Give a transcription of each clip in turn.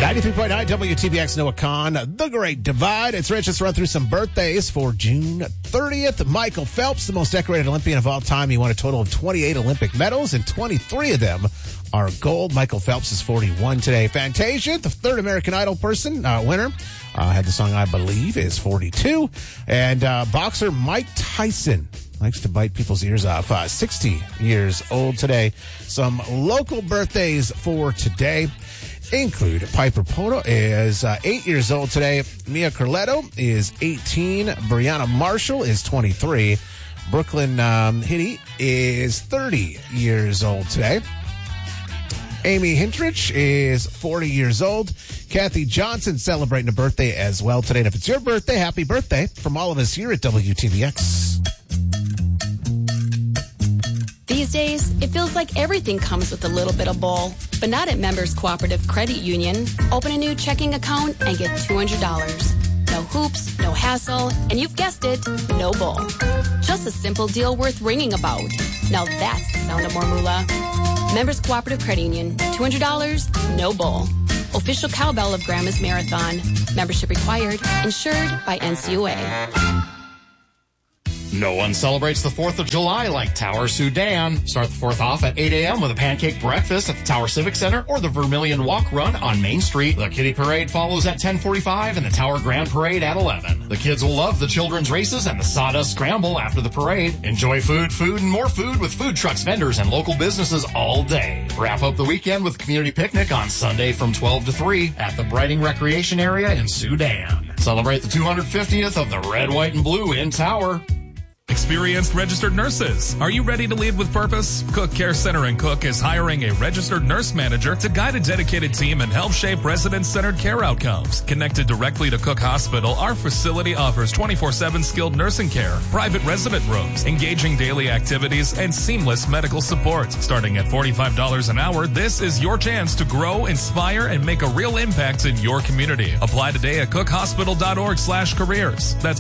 93.9 WTBX Noah Khan, The Great Divide. It's Rich. Let's run through some birthdays for June 30th. Michael Phelps, the most decorated Olympian of all time. He won a total of 28 Olympic medals, and 23 of them are gold. Michael Phelps is 41 today. Fantasia, the third American Idol winner, had the song I Believe, is 42. And boxer Mike Tyson likes to bite people's ears off. 60 years old today. Some local birthdays for today include Piper Poto is 8 years old today. Mia Carletto is 18. Brianna Marshall is 23. Brooklyn Hitty is 30 years old today. Amy Hintrich is 40 years old. Kathy Johnson celebrating a birthday as well today. And if it's your birthday, happy birthday from all of us here at WTBX. These days, it feels like everything comes with a little bit of bull, but not at Members Cooperative Credit Union. Open a new checking account and get $200. No hoops, no hassle, and you've guessed it, no bull. Just a simple deal worth ringing about. Now that's the sound of more moolah. Members Cooperative Credit Union, $200, no bull. Official cowbell of Grandma's Marathon. Membership required. Insured by NCUA. No one celebrates the 4th of July like Tower Sudan. Start the 4th off at 8 a.m. with a pancake breakfast at the Tower Civic Center or the Vermilion Walk Run on Main Street. The Kitty Parade follows at 10:45 and the Tower Grand Parade at 11. The kids will love the children's races and the Sawdust Scramble after the parade. Enjoy food, and more food with food trucks, vendors, and local businesses all day. Wrap up the weekend with a community picnic on Sunday from 12 to 3 at the Brighting Recreation Area in Sudan. Celebrate the 250th of the Red, White, and Blue in Tower. Experienced registered nurses. Are you ready to lead with purpose? Cook Care Center in Cook is hiring a registered nurse manager to guide a dedicated team and help shape resident-centered care outcomes. Connected directly to Cook Hospital, our facility offers 24/7 skilled nursing care, private resident rooms, engaging daily activities, and seamless medical support. Starting at $45 an hour, this is your chance to grow, inspire, and make a real impact in your community. Apply today at cookhospital.org/careers. That's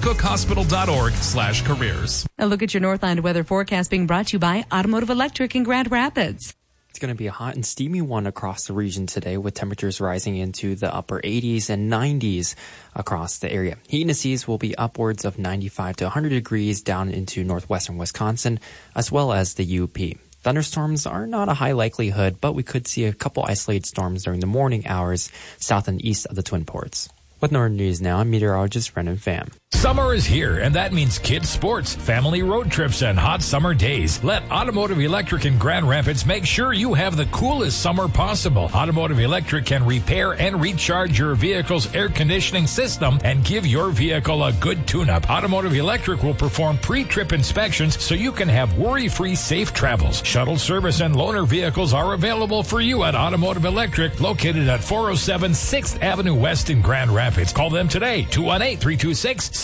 cookhospital.org/careers. A look at your Northland weather forecast being brought to you by Automotive Electric in Grand Rapids. It's going to be a hot and steamy one across the region today, with temperatures rising into the upper 80s and 90s across the area. Heat indices will be upwards of 95 to 100 degrees down into northwestern Wisconsin, as well as the UP. Thunderstorms are not a high likelihood, but we could see a couple isolated storms during the morning hours south and east of the Twin Ports. With Northern News now, I'm meteorologist Brendan Pham. Summer is here, and that means kids' sports, family road trips, and hot summer days. Let Automotive Electric in Grand Rapids make sure you have the coolest summer possible. Automotive Electric can repair and recharge your vehicle's air conditioning system and give your vehicle a good tune-up. Automotive Electric will perform pre-trip inspections so you can have worry-free safe travels. Shuttle service and loaner vehicles are available for you at Automotive Electric, located at 407 6th Avenue West in Grand Rapids. Call them today,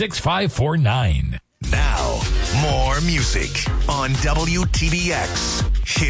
218-326-6549. Now, more music on WTBX.